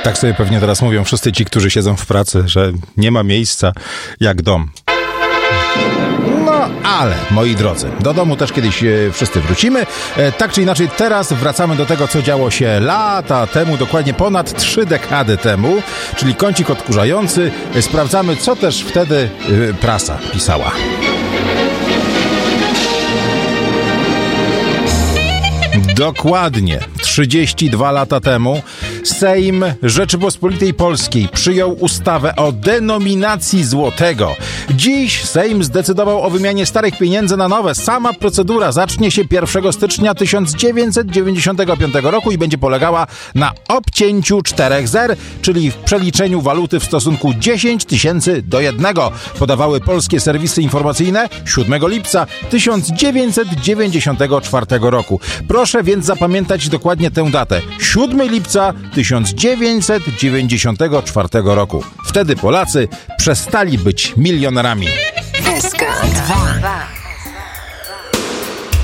Tak sobie pewnie teraz mówią wszyscy ci, którzy siedzą w pracy, że nie ma miejsca jak dom. No, ale, moi drodzy, do domu też kiedyś wszyscy wrócimy. Tak czy inaczej, teraz wracamy do tego, co działo się lata temu, dokładnie ponad 3 dekady temu, czyli kącik odkurzający. Sprawdzamy, co też wtedy prasa pisała. Dokładnie 32 lata temu Sejm Rzeczypospolitej Polskiej przyjął ustawę o denominacji złotego. Dziś Sejm zdecydował o wymianie starych pieniędzy na nowe. Sama procedura zacznie się 1 stycznia 1995 roku i będzie polegała na obcięciu 4 zer, czyli w przeliczeniu waluty w stosunku 10 tysięcy do 1. Podawały polskie serwisy informacyjne 7 lipca 1994 roku. Proszę więc zapamiętać dokładnie tę datę. 7 lipca 1994 roku. Wtedy Polacy przestali być milionerami. SK2.